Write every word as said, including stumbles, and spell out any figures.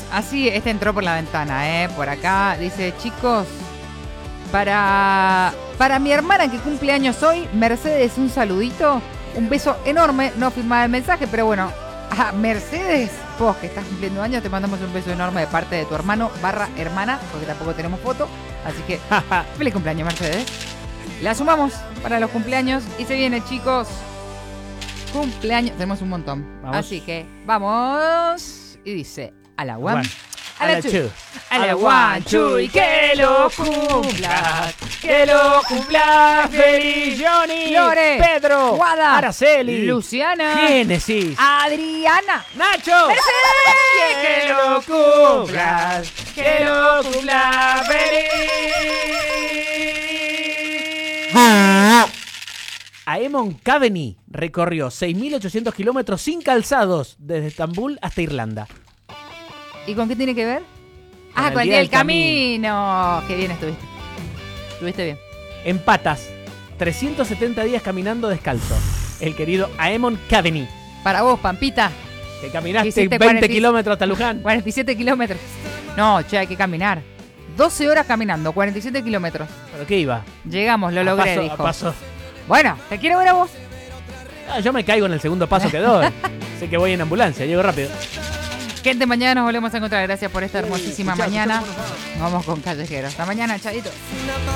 Así, este entró por la ventana, ¿eh? Por acá dice, chicos, para, para mi hermana que cumple años hoy, Mercedes, un saludito, un beso enorme, no firmaba el mensaje, pero bueno, a Mercedes, vos que estás cumpliendo años, te mandamos un beso enorme de parte de tu hermano barra hermana, porque tampoco tenemos foto, así que feliz cumpleaños, Mercedes. La sumamos para los cumpleaños y se viene, chicos, cumpleaños, tenemos un montón, Vamos. así que vamos, y dice, a la one, One. a la two, a la one, two, y que lo cumpla, que lo cumpla feliz Johnny, Lore, Pedro, Guada, Araceli, Luciana, Génesis, Adriana, Nacho, Mercedes, que lo cumpla, que lo cumpla feliz. Aemon Kaveni recorrió seis mil ochocientos kilómetros sin calzados desde Estambul hasta Irlanda. ¿Y con qué tiene que ver? Con Ah, el con el día día del del camino. Qué bien estuviste. Estuviste bien. En patas, trescientos setenta días caminando descalzo. El querido Aemon Kaveni, Para vos, Pampita, que caminaste Hiciste veinte cuarenta kilómetros hasta Luján. cuarenta y siete kilómetros. No, che, hay que caminar. doce horas caminando, cuarenta y siete kilómetros. ¿Pero qué iba? Llegamos, lo A logré, paso, dijo. a paso. Bueno, te quiero ver a vos. Ah, yo me caigo en el segundo paso que doy. Sé que voy en ambulancia, llego rápido. Gente, mañana nos volvemos a encontrar. Gracias por esta hermosísima Escuchá, mañana. escuchá, por favor. Vamos con Callejeros. Hasta mañana, chadito.